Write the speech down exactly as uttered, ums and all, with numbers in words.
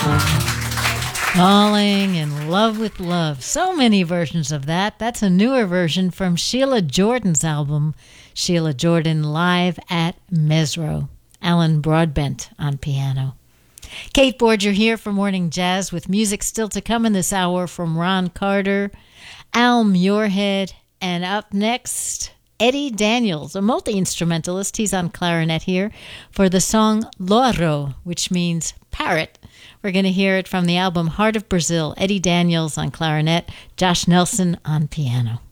Falling in Love with Love. So many versions of that. That's a newer version from Sheila Jordan's album, Sheila Jordan Live at Mesro. Alan Broadbent on piano. Kate Borger here for Morning Jazz with music still to come in this hour from Ron Carter, Al Muirhead, and up next, Eddie Daniels, a multi-instrumentalist. He's on clarinet here for the song Loro, which means parrot. We're going to hear it from the album Heart of Brazil. Eddie Daniels on clarinet, Josh Nelson on piano.